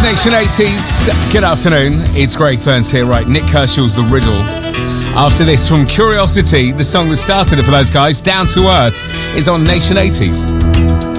Nation 80s. Good afternoon. It's Greg Burns here. Right, Nick Kershaw's The Riddle. After this, from Curiosity, the song that started it for those guys, Down to Earth, is on Nation 80s.